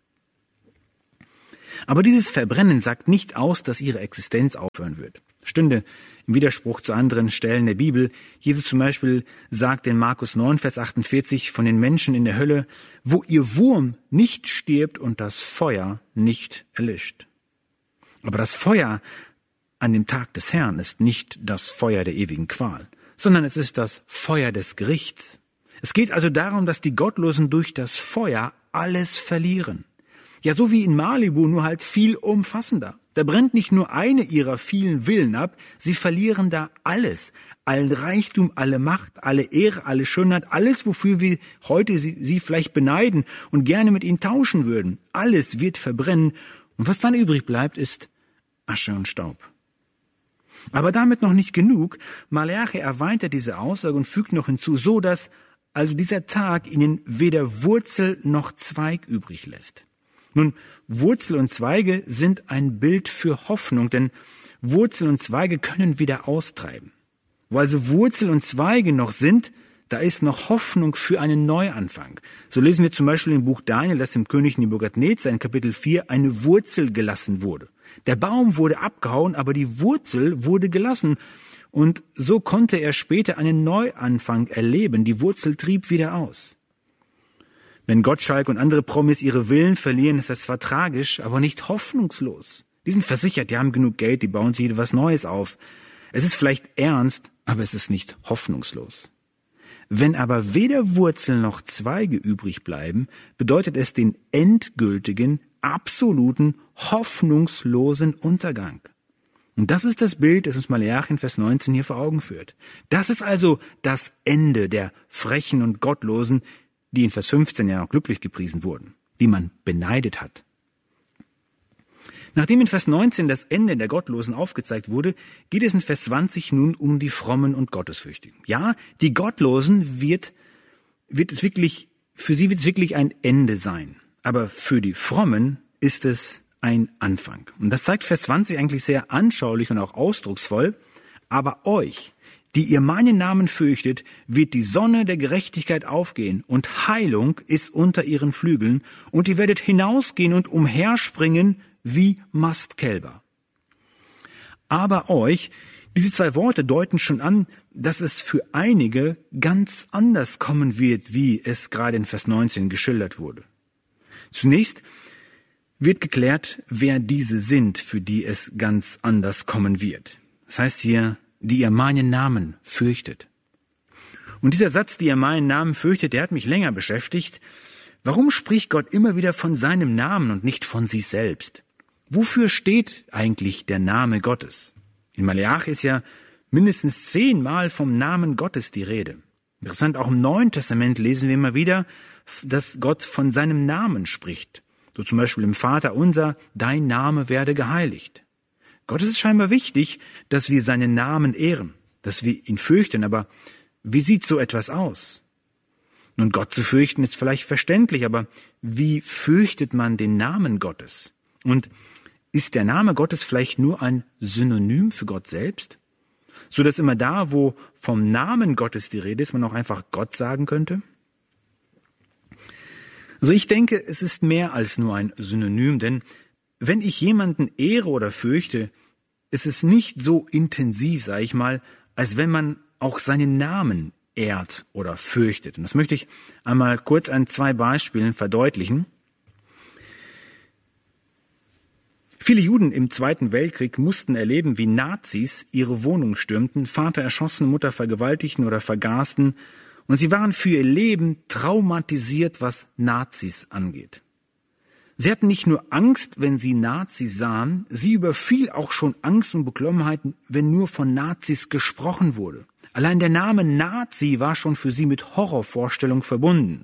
Aber dieses Verbrennen sagt nicht aus, dass ihre Existenz aufhören wird. Stünde im Widerspruch zu anderen Stellen der Bibel. Jesus zum Beispiel sagt in Markus neun, Vers achtundvierzig von den Menschen in der Hölle, wo ihr Wurm nicht stirbt und das Feuer nicht erlischt. Aber das Feuer an dem Tag des Herrn ist nicht das Feuer der ewigen Qual, sondern es ist das Feuer des Gerichts. Es geht also darum, dass die Gottlosen durch das Feuer alles verlieren. Ja, so wie in Malibu, nur halt viel umfassender. Da brennt nicht nur eine ihrer vielen Villen ab, sie verlieren da alles. Allen Reichtum, alle Macht, alle Ehre, alle Schönheit, alles, wofür wir heute sie, sie vielleicht beneiden und gerne mit ihnen tauschen würden. Alles wird verbrennen und was dann übrig bleibt, ist Asche und Staub. Aber damit noch nicht genug. Maleachi erweitert diese Aussage und fügt noch hinzu, so dass also dieser Tag ihnen weder Wurzel noch Zweig übrig lässt. Nun, Wurzel und Zweige sind ein Bild für Hoffnung, denn Wurzel und Zweige können wieder austreiben. Wo also Wurzel und Zweige noch sind, da ist noch Hoffnung für einen Neuanfang. So lesen wir zum Beispiel im Buch Daniel, dass dem König Nebukadnezar in Kapitel vier eine Wurzel gelassen wurde. Der Baum wurde abgehauen, aber die Wurzel wurde gelassen. Und so konnte er später einen Neuanfang erleben. Die Wurzel trieb wieder aus. Wenn Gottschalk und andere Promis ihre Villen verlieren, ist das zwar tragisch, aber nicht hoffnungslos. Die sind versichert, die haben genug Geld, die bauen sich was Neues auf. Es ist vielleicht ernst, aber es ist nicht hoffnungslos. Wenn aber weder Wurzeln noch Zweige übrig bleiben, bedeutet es den endgültigen, absoluten, hoffnungslosen Untergang. Und das ist das Bild, das uns Maleachi in Vers neunzehn hier vor Augen führt. Das ist also das Ende der Frechen und Gottlosen, die in Vers fünfzehn ja noch glücklich gepriesen wurden, die man beneidet hat. Nachdem in Vers neunzehn das Ende der Gottlosen aufgezeigt wurde, geht es in Vers zwanzig nun um die Frommen und Gottesfürchtigen. Ja, die Gottlosen wird, wird es wirklich, für sie wird es wirklich ein Ende sein. Aber für die Frommen ist es ein Anfang. Und das zeigt Vers zwanzig eigentlich sehr anschaulich und auch ausdrucksvoll. Aber euch, die ihr meinen Namen fürchtet, wird die Sonne der Gerechtigkeit aufgehen und Heilung ist unter ihren Flügeln und ihr werdet hinausgehen und umherspringen wie Mastkälber. Aber euch, diese zwei Worte deuten schon an, dass es für einige ganz anders kommen wird, wie es gerade in Vers neunzehn geschildert wurde. Zunächst wird geklärt, wer diese sind, für die es ganz anders kommen wird. Das heißt hier, die ihr meinen Namen fürchtet. Und dieser Satz, die ihr meinen Namen fürchtet, der hat mich länger beschäftigt. Warum spricht Gott immer wieder von seinem Namen und nicht von sich selbst? Wofür steht eigentlich der Name Gottes? In Maleachi ist ja mindestens zehnmal vom Namen Gottes die Rede. Interessant, auch im Neuen Testament lesen wir immer wieder, dass Gott von seinem Namen spricht. So zum Beispiel im Vater unser, dein Name werde geheiligt. Gott ist es scheinbar wichtig, dass wir seinen Namen ehren, dass wir ihn fürchten, aber wie sieht so etwas aus? Nun, Gott zu fürchten ist vielleicht verständlich, aber wie fürchtet man den Namen Gottes? Und ist der Name Gottes vielleicht nur ein Synonym für Gott selbst? So dass immer da, wo vom Namen Gottes die Rede ist, man auch einfach Gott sagen könnte? Also ich denke, es ist mehr als nur ein Synonym, denn wenn ich jemanden ehre oder fürchte, ist es nicht so intensiv, sage ich mal, als wenn man auch seinen Namen ehrt oder fürchtet. Und das möchte ich einmal kurz an zwei Beispielen verdeutlichen. Viele Juden im Zweiten Weltkrieg mussten erleben, wie Nazis ihre Wohnung stürmten, Vater erschossen, Mutter vergewaltigten oder vergaßen, und sie waren für ihr Leben traumatisiert, was Nazis angeht. Sie hatten nicht nur Angst, wenn sie Nazis sahen, sie überfiel auch schon Angst und Beklommenheit, wenn nur von Nazis gesprochen wurde. Allein der Name Nazi war schon für sie mit Horrorvorstellung verbunden.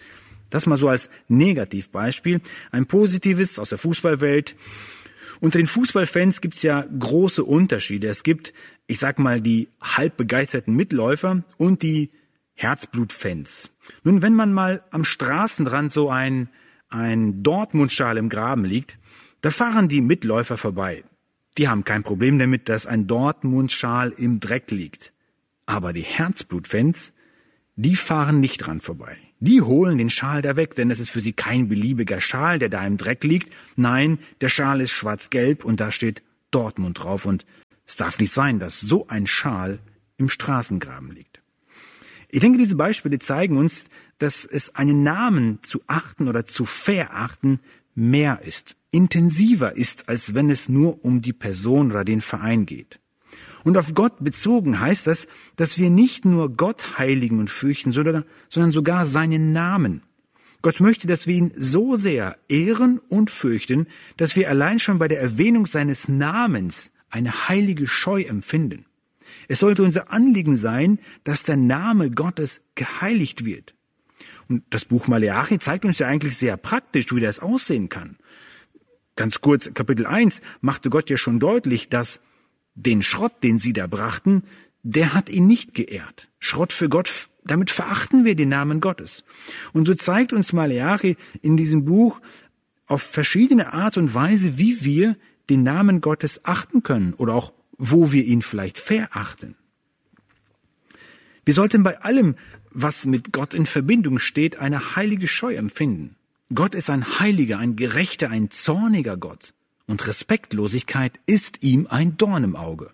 Das mal so als Negativbeispiel. Ein positives aus der Fußballwelt. Unter den Fußballfans gibt's ja große Unterschiede. Es gibt, ich sag mal, die halb begeisterten Mitläufer und die Herzblutfans. Nun, wenn man mal am Straßenrand so ein, ein Dortmund-Schal im Graben liegt, da fahren die Mitläufer vorbei. Die haben kein Problem damit, dass ein Dortmund-Schal im Dreck liegt. Aber die Herzblutfans, die fahren nicht dran vorbei. Die holen den Schal da weg, denn es ist für sie kein beliebiger Schal, der da im Dreck liegt. Nein, der Schal ist schwarz-gelb und da steht Dortmund drauf. Und es darf nicht sein, dass so ein Schal im Straßengraben liegt. Ich denke, diese Beispiele zeigen uns, dass es einen Namen zu achten oder zu verachten mehr ist, intensiver ist, als wenn es nur um die Person oder den Verein geht. Und auf Gott bezogen heißt das, dass wir nicht nur Gott heiligen und fürchten, sondern sogar seinen Namen. Gott möchte, dass wir ihn so sehr ehren und fürchten, dass wir allein schon bei der Erwähnung seines Namens eine heilige Scheu empfinden. Es sollte unser Anliegen sein, dass der Name Gottes geheiligt wird. Und das Buch Maleachi zeigt uns ja eigentlich sehr praktisch, wie das aussehen kann. Ganz kurz, Kapitel eins machte Gott ja schon deutlich, dass den Schrott, den sie da brachten, der hat ihn nicht geehrt. Schrott für Gott, damit verachten wir den Namen Gottes. Und so zeigt uns Maleachi in diesem Buch auf verschiedene Art und Weise, wie wir den Namen Gottes achten können oder auch wo wir ihn vielleicht verachten. Wir sollten bei allem, was mit Gott in Verbindung steht, eine heilige Scheu empfinden. Gott ist ein heiliger, ein gerechter, ein zorniger Gott. Und Respektlosigkeit ist ihm ein Dorn im Auge.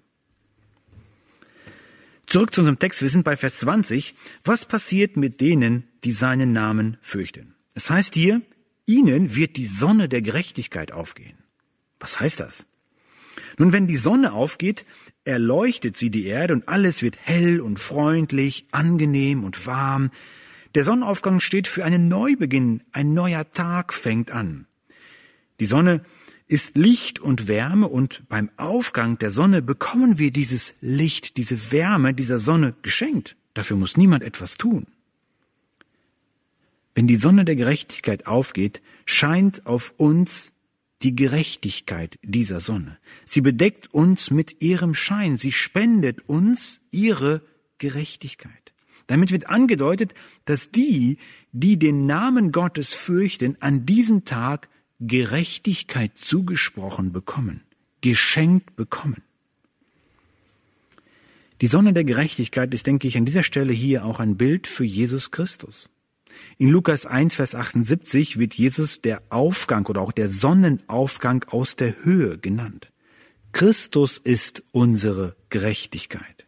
Zurück zu unserem Text. Wir sind bei Vers zwanzig. Was passiert mit denen, die seinen Namen fürchten? Es heißt hier, ihnen wird die Sonne der Gerechtigkeit aufgehen. Was heißt das? Nun, wenn die Sonne aufgeht, erleuchtet sie die Erde und alles wird hell und freundlich, angenehm und warm. Der Sonnenaufgang steht für einen Neubeginn, ein neuer Tag fängt an. Die Sonne ist Licht und Wärme und beim Aufgang der Sonne bekommen wir dieses Licht, diese Wärme dieser Sonne geschenkt. Dafür muss niemand etwas tun. Wenn die Sonne der Gerechtigkeit aufgeht, scheint auf uns die Gerechtigkeit dieser Sonne. Sie bedeckt uns mit ihrem Schein. Sie spendet uns ihre Gerechtigkeit. Damit wird angedeutet, dass die, die den Namen Gottes fürchten, an diesem Tag Gerechtigkeit zugesprochen bekommen, geschenkt bekommen. Die Sonne der Gerechtigkeit ist, denke ich, an dieser Stelle hier auch ein Bild für Jesus Christus. In Lukas eins, Vers achtundsiebzig wird Jesus der Aufgang oder auch der Sonnenaufgang aus der Höhe genannt. Christus ist unsere Gerechtigkeit.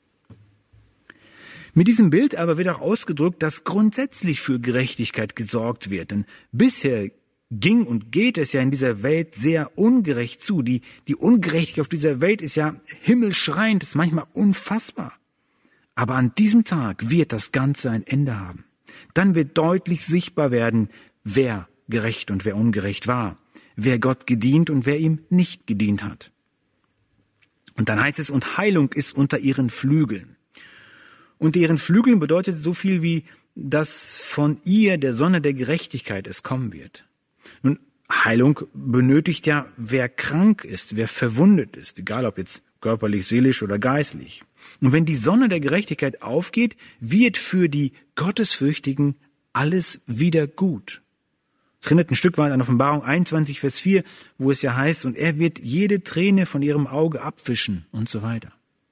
Mit diesem Bild aber wird auch ausgedrückt, dass grundsätzlich für Gerechtigkeit gesorgt wird. Denn bisher ging und geht es ja in dieser Welt sehr ungerecht zu. Die, die Ungerechtigkeit auf dieser Welt ist ja himmelschreiend, ist manchmal unfassbar. Aber an diesem Tag wird das Ganze ein Ende haben. Dann wird deutlich sichtbar werden, wer gerecht und wer ungerecht war, wer Gott gedient und wer ihm nicht gedient hat. Und dann heißt es, und Heilung ist unter ihren Flügeln. Unter ihren Flügeln bedeutet so viel wie, dass von ihr, der Sonne der Gerechtigkeit, es kommen wird. Nun, Heilung benötigt ja, wer krank ist, wer verwundet ist, egal ob jetzt körperlich, seelisch oder geistlich. Und wenn die Sonne der Gerechtigkeit aufgeht, wird für die Gottesfürchtigen alles wieder gut. Es erinnert ein Stück weit an Offenbarung einundzwanzig, Vers vier, wo es ja heißt, und er wird jede Träne von ihrem Auge abwischen und so weiter.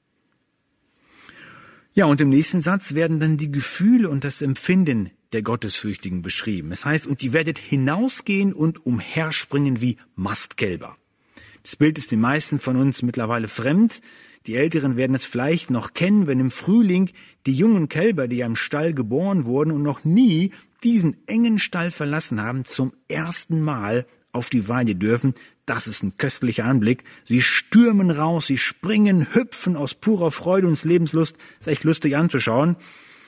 Ja, und im nächsten Satz werden dann die Gefühle und das Empfinden der Gottesfürchtigen beschrieben. Es heißt, und ihr werdet hinausgehen und umherspringen wie Mastkälber. Das Bild ist den meisten von uns mittlerweile fremd. Die Älteren werden es vielleicht noch kennen, wenn im Frühling die jungen Kälber, die ja im Stall geboren wurden und noch nie diesen engen Stall verlassen haben, zum ersten Mal auf die Weide dürfen. Das ist ein köstlicher Anblick. Sie stürmen raus, sie springen, hüpfen aus purer Freude und Lebenslust. Ist echt lustig anzuschauen.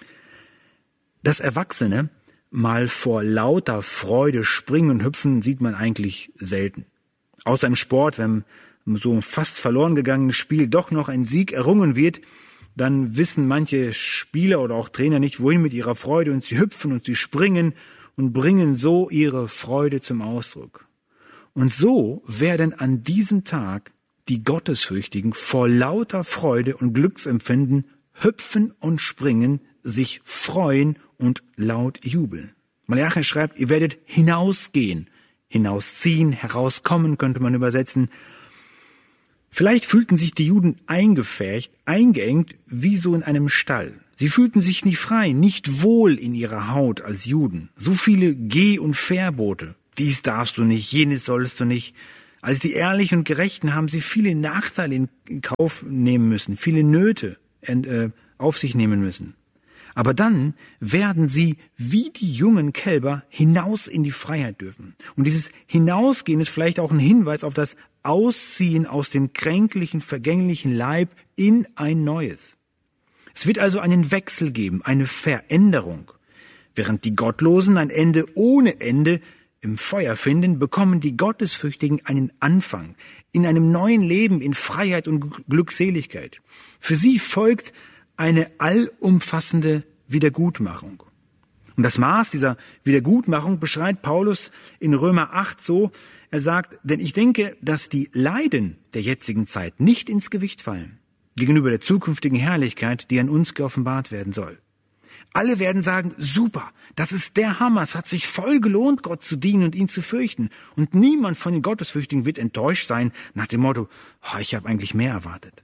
Dass Erwachsene mal vor lauter Freude springen und hüpfen, sieht man eigentlich selten. Außer im Sport, wenn so ein fast verloren gegangenes Spiel doch noch ein Sieg errungen wird, dann wissen manche Spieler oder auch Trainer nicht, wohin mit ihrer Freude, und sie hüpfen und sie springen und bringen so ihre Freude zum Ausdruck. Und so werden an diesem Tag die Gottesfürchtigen vor lauter Freude und Glücksempfinden hüpfen und springen, sich freuen und laut jubeln. Malachi schreibt, ihr werdet hinausgehen, hinausziehen, herauskommen, könnte man übersetzen. Vielleicht fühlten sich die Juden eingepfercht, eingeengt, wie so in einem Stall. Sie fühlten sich nicht frei, nicht wohl in ihrer Haut als Juden. So viele Geh- und Verbote. Dies darfst du nicht, jenes sollst du nicht. Als die Ehrlichen und Gerechten haben sie viele Nachteile in Kauf nehmen müssen, viele Nöte äh, auf sich nehmen müssen. Aber dann werden sie wie die jungen Kälber hinaus in die Freiheit dürfen. Und dieses Hinausgehen ist vielleicht auch ein Hinweis auf das Ausziehen aus dem kränklichen, vergänglichen Leib in ein neues. Es wird also einen Wechsel geben, eine Veränderung. Während die Gottlosen ein Ende ohne Ende im Feuer finden, bekommen die Gottesfürchtigen einen Anfang in einem neuen Leben, in Freiheit und Glückseligkeit. Für sie folgt eine allumfassende Wiedergutmachung. Und das Maß dieser Wiedergutmachung beschreibt Paulus in Römer acht so, er sagt, denn ich denke, dass die Leiden der jetzigen Zeit nicht ins Gewicht fallen, gegenüber der zukünftigen Herrlichkeit, die an uns geoffenbart werden soll. Alle werden sagen, super, das ist der Hammer, es hat sich voll gelohnt, Gott zu dienen und ihn zu fürchten. Und niemand von den Gottesfürchtigen wird enttäuscht sein nach dem Motto, oh, ich habe eigentlich mehr erwartet.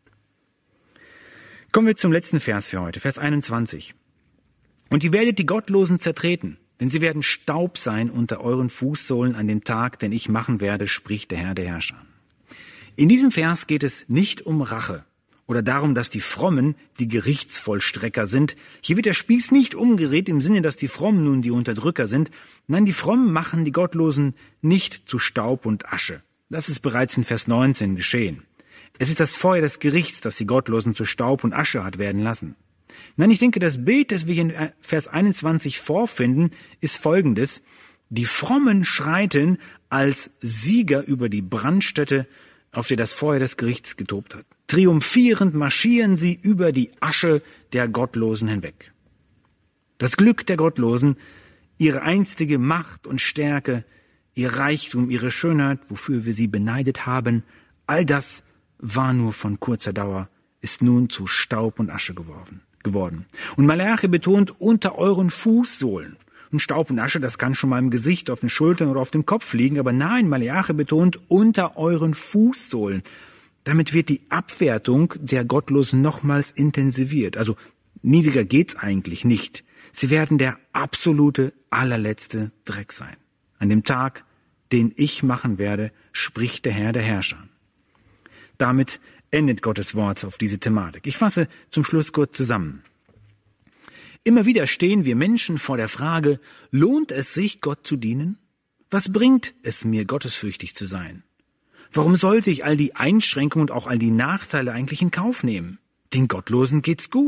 Kommen wir zum letzten Vers für heute, Vers einundzwanzig. Und ihr werdet die Gottlosen zertreten, denn sie werden Staub sein unter euren Fußsohlen an dem Tag, den ich machen werde, spricht der Herr der Herrscher. In diesem Vers geht es nicht um Rache oder darum, dass die Frommen die Gerichtsvollstrecker sind. Hier wird der Spieß nicht umgedreht im Sinne, dass die Frommen nun die Unterdrücker sind. Nein, die Frommen machen die Gottlosen nicht zu Staub und Asche. Das ist bereits in Vers neunzehn geschehen. Es ist das Feuer des Gerichts, das die Gottlosen zu Staub und Asche hat werden lassen. Nein, ich denke, das Bild, das wir hier in Vers einundzwanzig vorfinden, ist folgendes. Die Frommen schreiten als Sieger über die Brandstätte, auf der das Feuer des Gerichts getobt hat. Triumphierend marschieren sie über die Asche der Gottlosen hinweg. Das Glück der Gottlosen, ihre einstige Macht und Stärke, ihr Reichtum, ihre Schönheit, wofür wir sie beneidet haben, all das war nur von kurzer Dauer, ist nun zu Staub und Asche geworden. geworden. Und Malachi betont unter euren Fußsohlen. Und Staub und Asche, das kann schon mal im Gesicht, auf den Schultern oder auf dem Kopf liegen, aber nein, Malachi betont unter euren Fußsohlen. Damit wird die Abwertung der Gottlosen nochmals intensiviert. Also niedriger geht's eigentlich nicht. Sie werden der absolute, allerletzte Dreck sein. An dem Tag, den ich machen werde, spricht der Herr der Herrscher. Damit endet Gottes Wort auf diese Thematik. Ich fasse zum Schluss kurz zusammen. Immer wieder stehen wir Menschen vor der Frage, lohnt es sich, Gott zu dienen? Was bringt es mir, gottesfürchtig zu sein? Warum sollte ich all die Einschränkungen und auch all die Nachteile eigentlich in Kauf nehmen? Den Gottlosen geht's gut.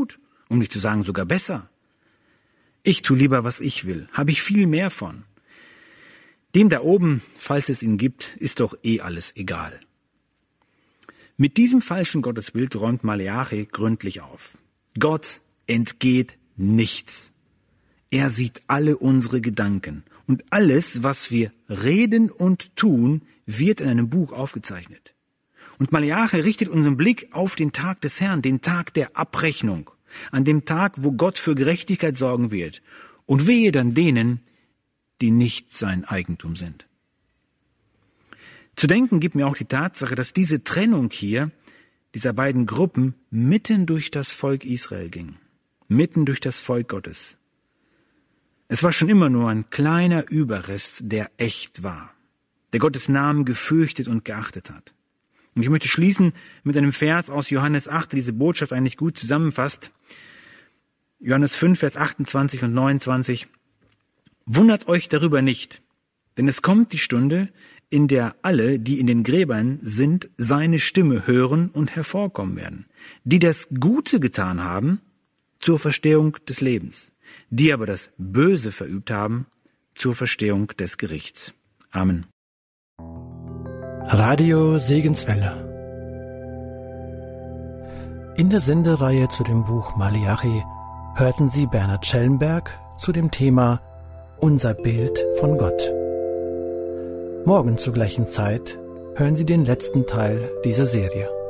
um nicht zu sagen sogar besser. Ich tu lieber, was ich will, habe ich viel mehr von. Dem da oben, falls es ihn gibt, ist doch eh alles egal. Mit diesem falschen Gottesbild räumt Maleachi gründlich auf. Gott entgeht nichts. Er sieht alle unsere Gedanken und alles, was wir reden und tun, wird in einem Buch aufgezeichnet. Und Maleachi richtet unseren Blick auf den Tag des Herrn, den Tag der Abrechnung, an dem Tag, wo Gott für Gerechtigkeit sorgen wird. Und wehe dann denen, die nicht sein Eigentum sind. Zu denken gibt mir auch die Tatsache, dass diese Trennung hier, dieser beiden Gruppen, mitten durch das Volk Israel ging. Mitten durch das Volk Gottes. Es war schon immer nur ein kleiner Überrest, der echt war, der Gottes Namen gefürchtet und geachtet hat. Und ich möchte schließen mit einem Vers aus Johannes acht, der diese Botschaft eigentlich gut zusammenfasst. Johannes fünf, Vers achtundzwanzig und neunundzwanzig. Wundert euch darüber nicht, denn es kommt die Stunde, in der alle, die in den Gräbern sind, seine Stimme hören und hervorkommen werden. Die das Gute getan haben, zur Verstehung des Lebens. Die aber das Böse verübt haben, zur Verstehung des Gerichts. Amen. Radio Segenswelle. In der Sendereihe zu dem Buch Maleachi hörten Sie Bernhard Schellenberg zu dem Thema Unser Bild von Gott. Morgen zur gleichen Zeit hören Sie den letzten Teil dieser Serie.